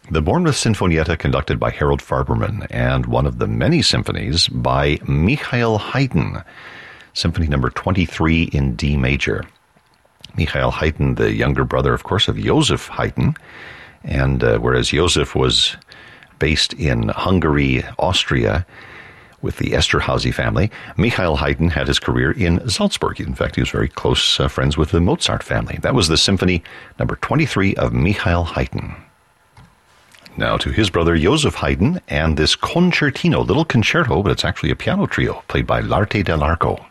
The Bournemouth Sinfonietta conducted by Harold Farberman, and one of the many symphonies by Michael Haydn, Symphony number 23 in D major. Michael Haydn, the younger brother, of course, of Joseph Haydn, and whereas Joseph was based in Hungary, Austria, with the Esterházy family, Michael Haydn had his career in Salzburg. In fact, he was very close friends with the Mozart family. That was the Symphony number 23 of Michael Haydn. Now to his brother Joseph Haydn and this concertino, little concerto, but it's actually a piano trio, played by L'Arte dell'Arco.